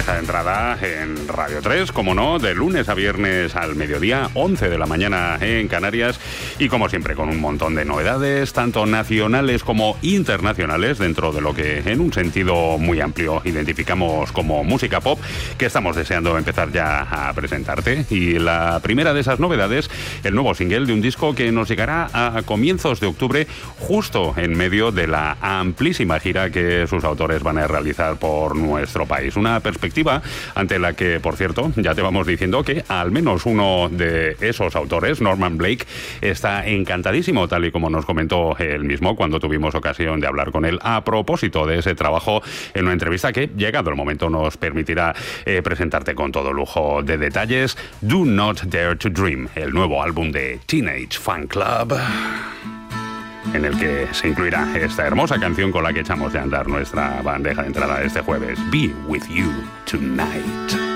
bandeja de entrada en Radio 3, como no, de lunes a viernes al mediodía, 11 de la mañana en Canarias, y como siempre con un montón de novedades, tanto nacionales como internacionales, dentro de lo que en un sentido muy amplio identificamos como música pop, que estamos deseando empezar ya a presentarte. Y la primera de esas novedades, el nuevo single de un disco que nos llegará a comienzos de octubre, justo en medio de la amplísima gira que sus autores van a realizar por nuestro país. Una perspectiva ante la que, por cierto, ya te vamos diciendo que al menos uno de esos autores, Norman Blake, está encantadísimo, tal y como nos comentó él mismo cuando tuvimos ocasión de hablar con él a propósito de ese trabajo, en una entrevista que, llegado el momento, nos permitirá presentarte con todo lujo de detalles. Do Not Dare to Dream, el nuevo álbum de Teenage Fan Club, en el que se incluirá esta hermosa canción con la que echamos de andar nuestra bandeja de entrada este jueves, Be With You Tonight.